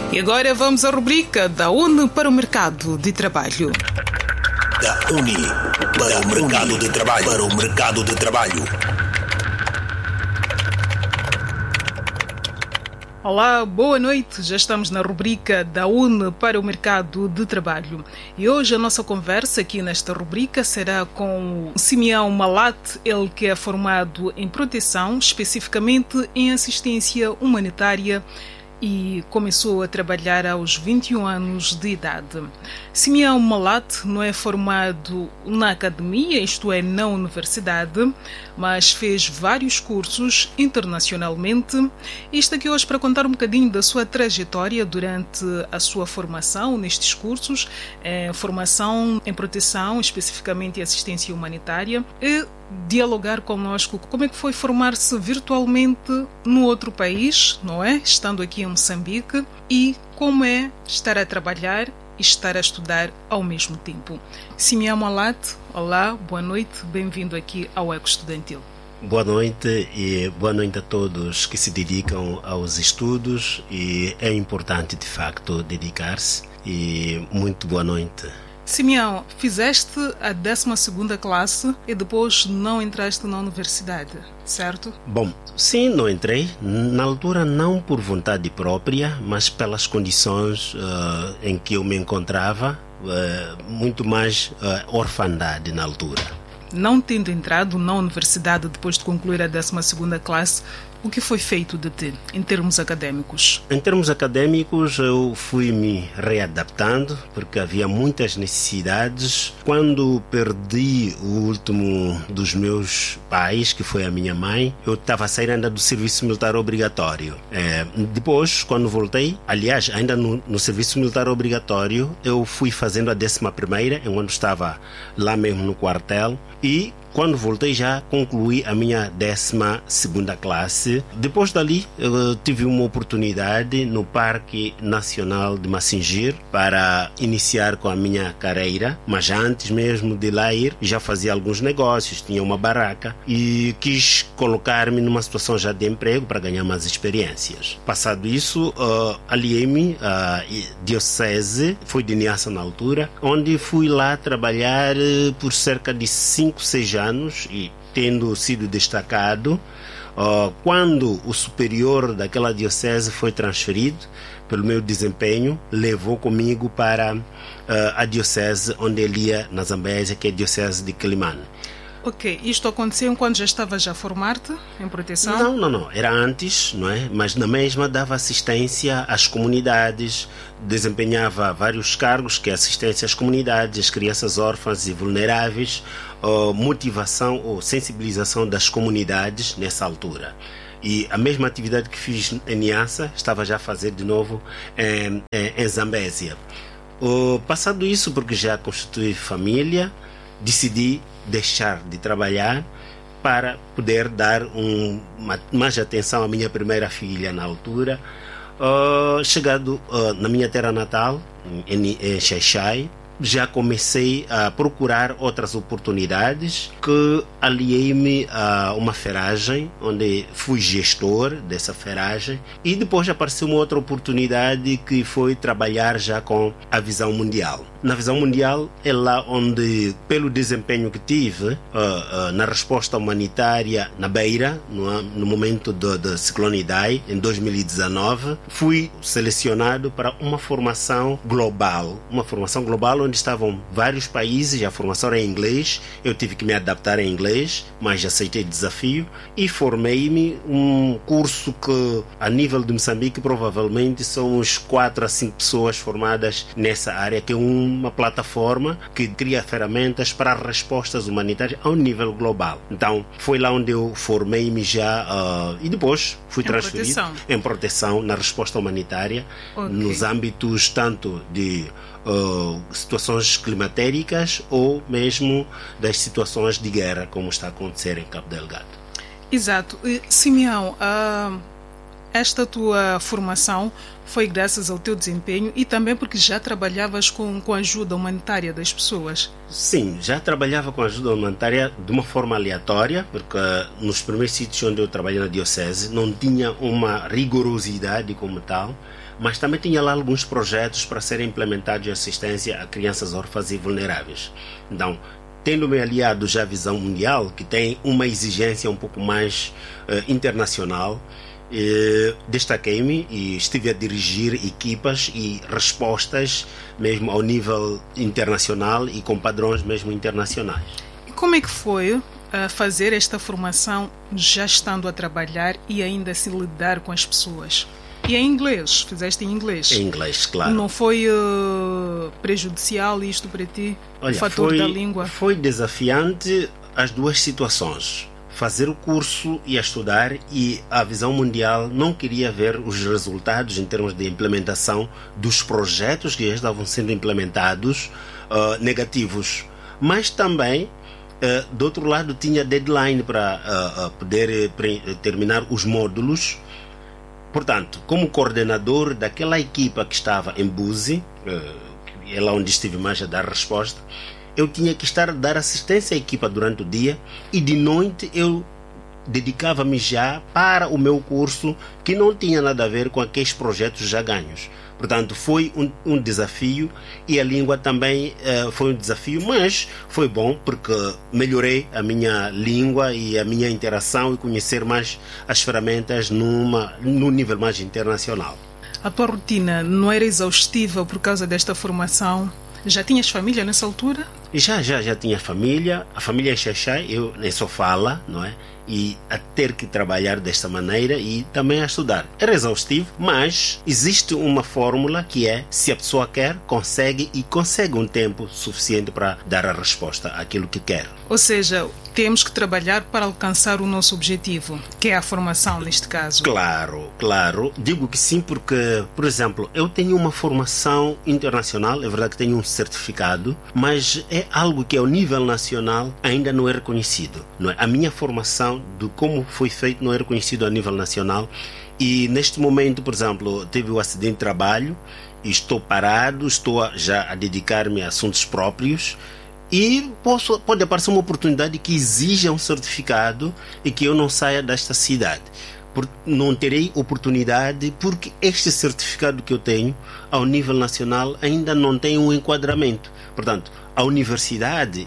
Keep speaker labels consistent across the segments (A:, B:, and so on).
A: E agora vamos à rubrica da UNE para o mercado de trabalho.
B: Da UNE para o mercado de trabalho. Para o mercado de trabalho.
A: Olá, boa noite. Já estamos na rubrica da UNE para o mercado de trabalho. E hoje a nossa conversa aqui nesta rubrica será com Simeão Malat, ele que é formado em proteção, especificamente em assistência humanitária, e começou a trabalhar aos 21 anos de idade. Simeão Malat não é formado na academia, isto é, na universidade, mas fez vários cursos internacionalmente e está aqui hoje para contar um bocadinho da sua trajetória durante a sua formação nestes cursos, formação em proteção, especificamente em assistência humanitária, e dialogar conosco como é que foi formar-se virtualmente no outro país, não é? Estando aqui em Moçambique, e como é estar a trabalhar e estar a estudar ao mesmo tempo. Simeão Malat, olá, boa noite, bem-vindo aqui ao Eco Estudantil.
C: Boa noite e boa noite a todos que se dedicam aos estudos, e é importante de facto dedicar-se, e muito boa noite.
A: Simeão, fizeste a 12ª classe e depois não entraste na universidade, certo?
C: Bom, sim, não entrei. Na altura não por vontade própria, mas pelas condições em que eu me encontrava, muito mais orfandade na altura.
A: Não tendo entrado na universidade depois de concluir a 12ª classe, o que foi feito de ti, em termos acadêmicos?
C: Em termos acadêmicos, eu fui me readaptando, porque havia muitas necessidades. Quando perdi o último dos meus pais, que foi a minha mãe, eu estava a sair ainda do serviço militar obrigatório. Depois, quando voltei, aliás, ainda no serviço militar obrigatório, eu fui fazendo a 11ª, enquanto estava lá mesmo no quartel, e quando voltei já concluí a minha 12ª classe. Depois dali eu tive uma oportunidade no Parque Nacional de Massingir para iniciar com a minha carreira, mas antes mesmo de lá ir já fazia alguns negócios, tinha uma barraca e quis colocar-me numa situação já de emprego para ganhar mais experiências. Passado isso, aliei-me à Diocese, fui de Niassa na altura, onde fui lá trabalhar por cerca de 5, 6 anos, e tendo sido destacado, quando o superior daquela diocese foi transferido, pelo meu desempenho, levou comigo para a diocese onde ele ia na Zambésia, que é a diocese de Quelimane.
A: Ok, isto aconteceu enquanto já estavas a formar-te em proteção?
C: Não, era antes, não é? Mas na mesma dava assistência às comunidades, desempenhava vários cargos, que é assistência às comunidades, às crianças órfãs e vulneráveis, motivação ou sensibilização das comunidades nessa altura. E a mesma atividade que fiz em Niassa, estava já a fazer de novo em Zambésia. Passado isso, porque já constituí família, decidi deixar de trabalhar para poder dar mais atenção à minha primeira filha na altura. Chegado na minha terra natal, em Xai-Xai, já comecei a procurar outras oportunidades, que aliei-me a uma ferragem, onde fui gestor dessa ferragem, e depois apareceu uma outra oportunidade que foi trabalhar já com a Visão Mundial. Na Visão Mundial é lá onde, pelo desempenho que tive na resposta humanitária na Beira, no momento do ciclone Idai, em 2019, fui selecionado para uma formação global onde estavam vários países. A formação era em inglês, eu tive que me adaptar em inglês, mas aceitei o desafio e formei-me um curso que, a nível de Moçambique, provavelmente são uns 4 a 5 pessoas formadas nessa área, que é uma plataforma que cria ferramentas para respostas humanitárias ao nível global. Então, foi lá onde eu formei-me já, e depois fui transferido em proteção na resposta humanitária, nos âmbitos tanto de situações climatéricas ou mesmo das situações de guerra, como está a acontecer em Cabo Delgado.
A: Exato. Simeão, esta tua formação foi graças ao teu desempenho e também porque já trabalhavas com a ajuda humanitária das pessoas?
C: Sim, já trabalhava com ajuda humanitária de uma forma aleatória, porque nos primeiros sítios onde eu trabalhei na Diocese não tinha uma rigorosidade como tal, mas também tinha lá alguns projetos para serem implementados de assistência a crianças órfãs e vulneráveis. Então, tendo-me aliado já à Visão Mundial, que tem uma exigência um pouco mais internacional, destaquei-me e estive a dirigir equipas e respostas mesmo ao nível internacional e com padrões mesmo internacionais.
A: E como é que foi fazer esta formação já estando a trabalhar e ainda se lidar com as pessoas? E em inglês? Fizeste em inglês?
C: Em inglês, claro.
A: Não foi prejudicial isto para ti?
C: Olha,
A: o fator da língua?
C: Foi desafiante as duas situações. Fazer o curso e a estudar, e a Visão Mundial não queria ver os resultados em termos de implementação dos projetos que já estavam sendo implementados negativos. Mas também, do outro lado, tinha deadline para poder terminar os módulos. Portanto, como coordenador daquela equipa que estava em Buzi, é lá onde estive mais a dar resposta, eu tinha que estar a dar assistência à equipa durante o dia e de noite eu dedicava-me já para o meu curso, que não tinha nada a ver com aqueles projetos já ganhos. Portanto, foi um desafio, e a língua também foi um desafio, mas foi bom porque melhorei a minha língua e a minha interação e conhecer mais as ferramentas no nível mais internacional.
A: A tua rotina não era exaustiva por causa desta formação? Já tinhas família nessa altura?
C: Já tinha família. A família em Xaxai, eu nem só fala, não é? E a ter que trabalhar desta maneira e também a estudar. Era exaustivo, mas existe uma fórmula que é: se a pessoa quer, consegue, e consegue um tempo suficiente para dar a resposta àquilo que quer.
A: Ou seja, temos que trabalhar para alcançar o nosso objetivo, que é a formação neste caso.
C: Claro. Digo que sim porque, por exemplo, eu tenho uma formação internacional, é verdade que tenho um certificado, mas é algo que ao nível nacional ainda não é reconhecido. Não é? A minha formação de como foi feito não é reconhecido a nível nacional, e neste momento, por exemplo, tive um acidente de trabalho e estou parado, estou já a dedicar-me a assuntos próprios. E pode aparecer uma oportunidade que exija um certificado e que eu não saia desta cidade. Não terei oportunidade porque este certificado que eu tenho ao nível nacional ainda não tem um enquadramento. Portanto, a universidade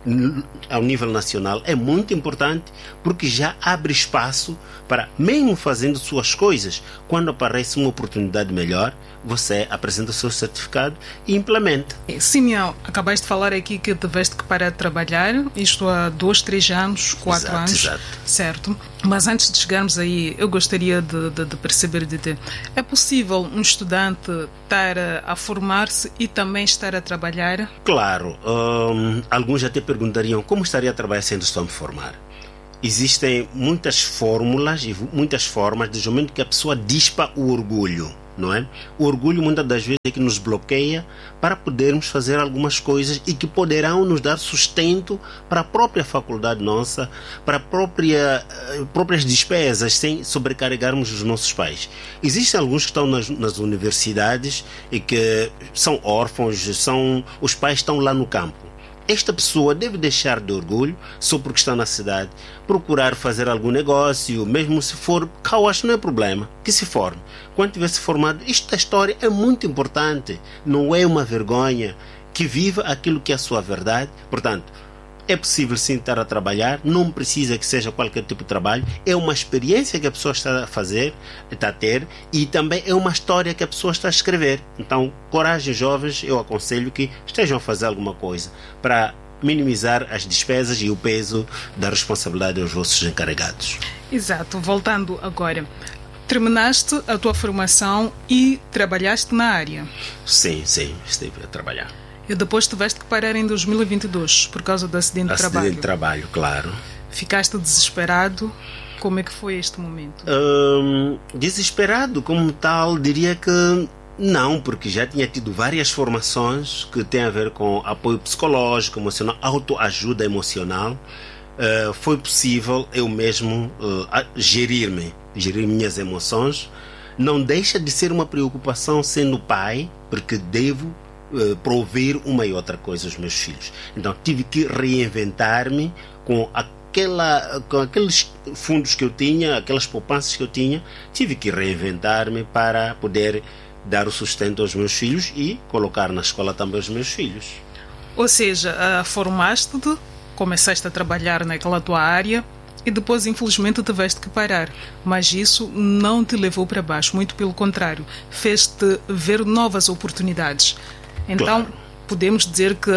C: ao nível nacional é muito importante porque já abre espaço para, mesmo fazendo suas coisas, quando aparece uma oportunidade melhor, você apresenta o seu certificado e implementa.
A: Simeão, acabaste de falar aqui que tiveste que parar de trabalhar, isto há 2, 3 anos, 4 anos,
C: exato.
A: Certo? Mas antes de chegarmos aí, eu gostaria de perceber de ti. É possível um estudante estar a formar-se e também estar a trabalhar?
C: Claro. Alguns até perguntariam como estaria a trabalhar sem estou a me formar. Existem muitas fórmulas e muitas formas, desde o momento que a pessoa dispa o orgulho, não é? O orgulho muitas das vezes é que nos bloqueia para podermos fazer algumas coisas e que poderão nos dar sustento para a própria faculdade nossa, para próprias despesas, sem sobrecarregarmos os nossos pais. Existem alguns que estão nas universidades e que são órfãos, os pais estão lá no campo. Esta pessoa deve deixar de orgulho só porque está na cidade, procurar fazer algum negócio, mesmo se for cauacho, não é problema, que se forme. Quando tiver se formado, esta história é muito importante, não é uma vergonha, que viva aquilo que é a sua verdade. Portanto, é possível sim estar a trabalhar, não precisa que seja qualquer tipo de trabalho, é uma experiência que a pessoa está a fazer, está a ter, e também é uma história que a pessoa está a escrever. Então, coragem, jovens, eu aconselho que estejam a fazer alguma coisa para minimizar as despesas e o peso da responsabilidade aos vossos encarregados.
A: Exato, voltando agora. Terminaste a tua formação e trabalhaste na área?
C: Sim, estive a trabalhar.
A: E depois tiveste que parar em 2022 por causa do acidente de trabalho.
C: Acidente de trabalho, claro.
A: Ficaste desesperado? Como é que foi este momento?
C: Desesperado como tal, diria que não, porque já tinha tido várias formações que têm a ver com apoio psicológico, emocional, autoajuda emocional. Foi possível eu mesmo gerir-me gerir minhas emoções. Não deixa de ser uma preocupação sendo pai, porque devo prover uma e outra coisa aos meus filhos. Então tive que reinventar-me com aqueles fundos que eu tinha, aquelas poupanças que eu tinha. Tive que reinventar-me para poder dar o sustento aos meus filhos e colocar na escola também os meus filhos.
A: Ou seja, formaste-te, começaste a trabalhar naquela tua área e depois infelizmente tiveste que parar, mas isso não te levou para baixo, muito pelo contrário, fez-te ver novas oportunidades. Então
C: Claro.
A: podemos dizer que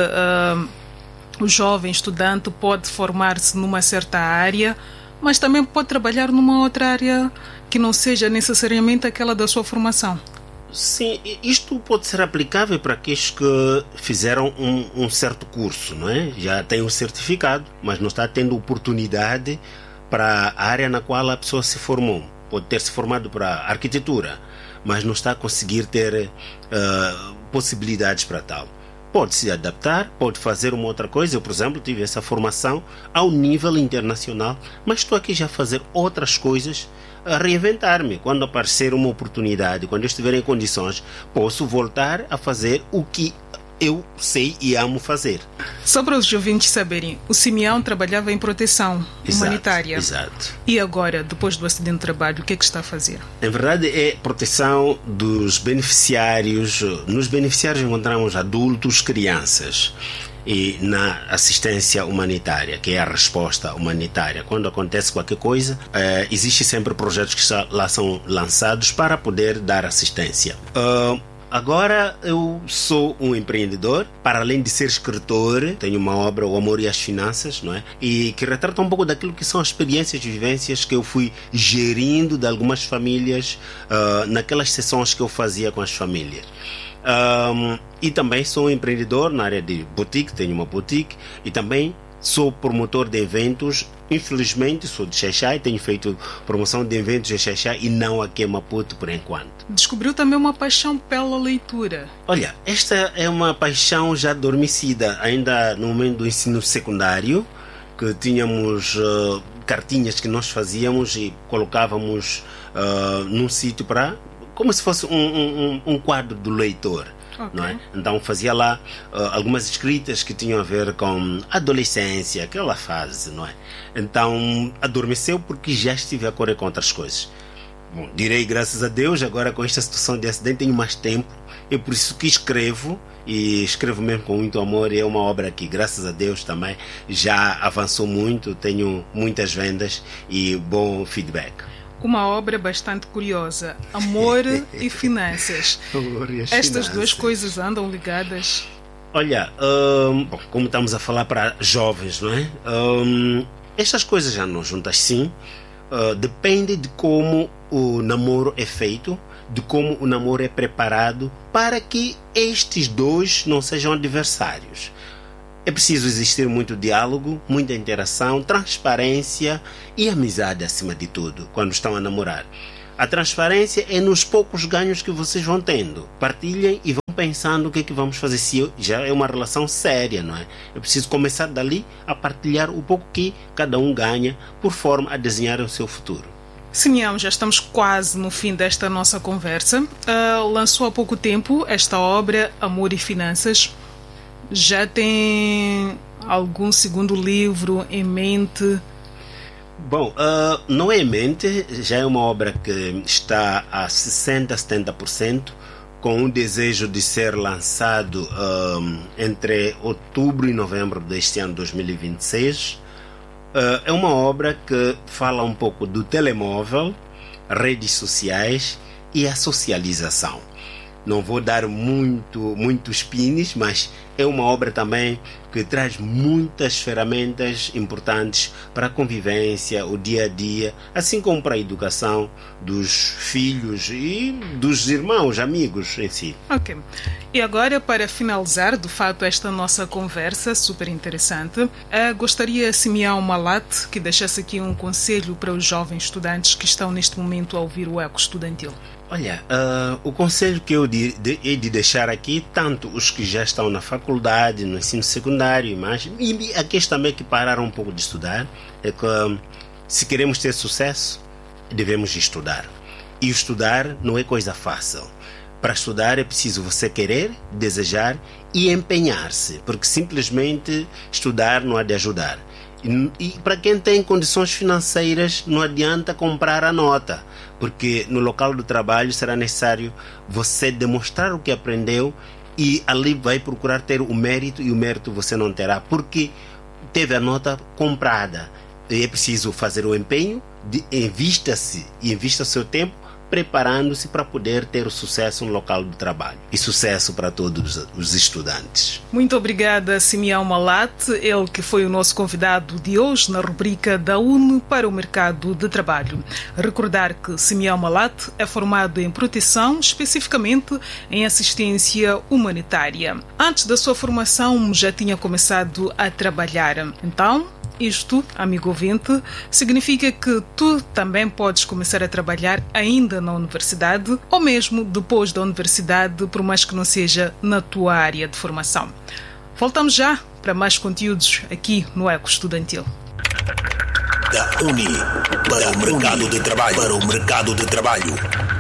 A: o jovem estudante pode formar-se numa certa área, mas também pode trabalhar numa outra área que não seja necessariamente aquela da sua formação.
C: Sim, isto pode ser aplicável para aqueles que fizeram um certo curso, não é? Já tem um certificado, mas não está tendo oportunidade para a área na qual a pessoa se formou. Pode ter se formado para arquitetura, mas não está a conseguir ter possibilidades para tal. Pode se adaptar, pode fazer uma outra coisa. Eu, por exemplo, tive essa formação ao nível internacional, mas estou aqui já a fazer outras coisas, a reinventar-me. Quando aparecer uma oportunidade, quando eu estiver em condições, posso voltar a fazer o que eu sei e amo fazer.
A: Só para os ouvintes saberem, o Simeão trabalhava em proteção humanitária.
C: Exato.
A: E agora, depois do acidente de trabalho, o que é que está a fazer?
C: Em verdade, é proteção dos beneficiários. Nos beneficiários encontramos adultos, crianças. E na assistência humanitária, que é a resposta humanitária, quando acontece qualquer coisa, existe sempre projetos que lá são lançados para poder dar assistência. Agora eu sou um empreendedor, para além de ser escritor, tenho uma obra, O Amor e as Finanças, não é? E que retrata um pouco daquilo que são as experiências e vivências que eu fui gerindo de algumas famílias naquelas sessões que eu fazia com as famílias. E também sou um empreendedor na área de boutique, tenho uma boutique, e também sou promotor de eventos. Infelizmente sou de Xaixai, tenho feito promoção de eventos em Xaixai e não aqui em Maputo por enquanto.
A: Descobriu também uma paixão pela leitura.
C: Olha, esta é uma paixão já adormecida, ainda no momento do ensino secundário, que tínhamos cartinhas que nós fazíamos e colocávamos num sítio para, como se fosse um quadro do leitor.
A: Okay.
C: Não é? Então fazia lá algumas escritas que tinham a ver com adolescência, aquela fase, não é? Então adormeceu porque já estive a correr com outras coisas. Bom, direi graças a Deus, agora com esta situação de acidente tenho mais tempo, é por isso que escrevo, e escrevo mesmo com muito amor. É uma obra que, graças a Deus, também já avançou muito, tenho muitas vendas e bom feedback.
A: Uma obra bastante curiosa, Amor e Finanças. Estas duas coisas andam ligadas?
C: Olha, como estamos a falar para jovens, não é? Estas coisas já não juntas, sim. Depende de como o namoro é feito, de como o namoro é preparado para que estes dois não sejam adversários. É preciso existir muito diálogo, muita interação, transparência e amizade acima de tudo quando estão a namorar. A transparência é nos poucos ganhos que vocês vão tendo. Partilhem e vão pensando o que é que vamos fazer. Se já é uma relação séria, não é? É preciso começar dali a partilhar o pouco que cada um ganha, por forma a desenhar o seu futuro.
A: Simeão, já estamos quase no fim desta nossa conversa. Lançou há pouco tempo esta obra, Amor e Finanças. Já tem algum segundo livro em mente?
C: Bom, não é em mente, já é uma obra que está a 60%, 70%, com o desejo de ser lançado entre outubro e novembro deste ano 2026. É uma obra que fala um pouco do telemóvel, redes sociais e a socialização. Não vou dar muitos pines, mas é uma obra também que traz muitas ferramentas importantes para a convivência, o dia a dia, assim como para a educação dos filhos e dos irmãos, amigos em si.
A: Ok. E agora, para finalizar, de fato, esta nossa conversa super interessante, gostaria, Simeão Malate, que deixasse aqui um conselho para os jovens estudantes que estão neste momento a ouvir o Eco Estudantil.
C: Olha, o conselho que eu hei de deixar aqui, tanto os que já estão na faculdade, no ensino secundário e aqueles também que pararam um pouco de estudar, é que se queremos ter sucesso, devemos estudar. E estudar não é coisa fácil. Para estudar é preciso você querer, desejar e empenhar-se, porque simplesmente estudar não há de ajudar. E para quem tem condições financeiras, não adianta comprar a nota, porque no local do trabalho será necessário você demonstrar o que aprendeu e ali vai procurar ter o mérito, e o mérito você não terá, porque teve a nota comprada. É preciso fazer o empenho, invista-se e invista o seu tempo preparando-se para poder ter o sucesso no local do trabalho. E sucesso para todos os estudantes.
A: Muito obrigada, Simeão Malate, ele que foi o nosso convidado de hoje na rubrica da UNE para o mercado de trabalho. Recordar que Simeão Malate é formado em proteção, especificamente em assistência humanitária. Antes da sua formação já tinha começado a trabalhar. Então, isto, amigo ouvinte, significa que tu também podes começar a trabalhar ainda na universidade ou mesmo depois da universidade, por mais que não seja na tua área de formação. Voltamos já para mais conteúdos aqui no Eco Estudantil.
B: Da UNI para o mercado de trabalho. Para o mercado de trabalho.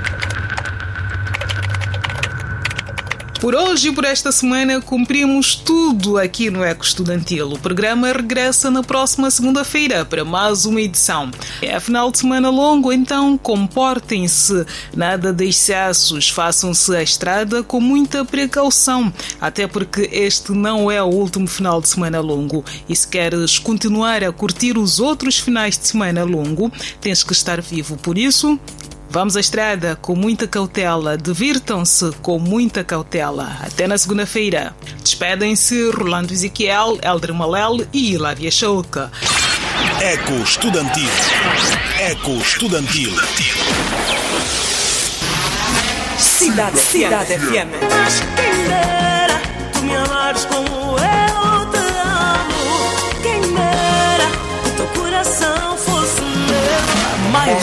A: Por hoje e por esta semana cumprimos tudo aqui no Eco Estudantil. O programa regressa na próxima segunda-feira para mais uma edição. É final de semana longo, então comportem-se, nada de excessos, façam-se a estrada com muita precaução, até porque este não é o último final de semana longo. E se queres continuar a curtir os outros finais de semana longo, tens que estar vivo. Por isso, vamos à estrada com muita cautela, divirtam-se com muita cautela. Até na segunda-feira. Despedem-se Rolando Ezequiel, Elder Malel e Hilária Chouca.
B: Eco Estudantil. Eco Estudantil.
D: Cidade FM.
E: Mas quem dera tu me amares como eu te amo. Quem dera que teu coração fosse meu.
D: Mais